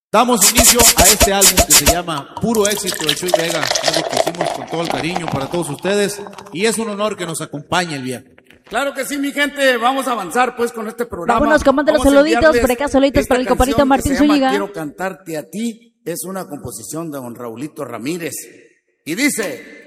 Damos inicio a este álbum que se llama Puro Éxito de Chuy Vega, algo que hicimos con todo el cariño para todos ustedes y es un honor que nos acompañe el viernes. Claro que sí, mi gente, vamos a avanzar pues con este programa. Vámonos, comando los saluditos, por acá saluditos para el compadrito Martín Zúñiga. Quiero cantarte a ti, es una composición de don Raulito Ramírez y dice...